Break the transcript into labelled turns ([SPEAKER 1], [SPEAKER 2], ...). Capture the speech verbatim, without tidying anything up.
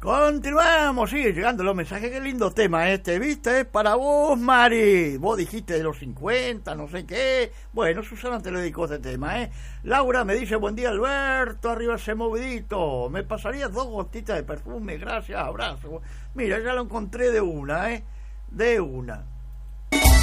[SPEAKER 1] Continuamos, sigue llegando los mensajes. Qué lindo tema este, ¿viste? Es para vos, Mari. Vos dijiste de los cincuenta, no sé qué. Bueno, Susana te lo dedicó este tema, ¿eh? Laura me dice, buen día, Alberto, arriba ese movidito. Me pasaría dos gotitas de perfume, gracias, abrazo. Mira, ya lo encontré de una, ¿eh? De una.